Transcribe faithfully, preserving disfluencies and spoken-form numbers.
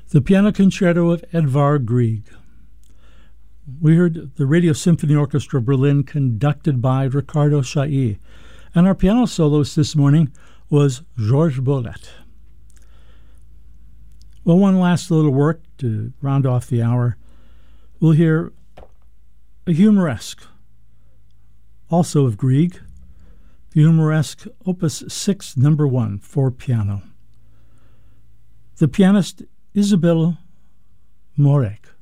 The Piano Concerto of Edvard Grieg. We heard the Radio Symphony Orchestra Berlin conducted by Ricardo Chailly, and our piano soloist this morning was Georges Bolet. Well, one last little work to round off the hour. We'll hear a humoresque, also of Grieg, the humoresque Opus six, number one, for piano. The pianist Isabelle Mourek.